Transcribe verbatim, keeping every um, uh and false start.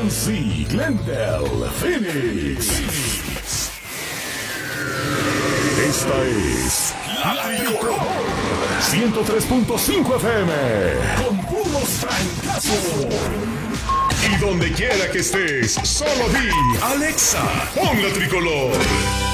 C, Glendale, Phoenix. Esta es La Tricolor ciento tres punto cinco F M con puros francazos. Y donde quiera que estés, solo di Alexa, pon La Tricolor.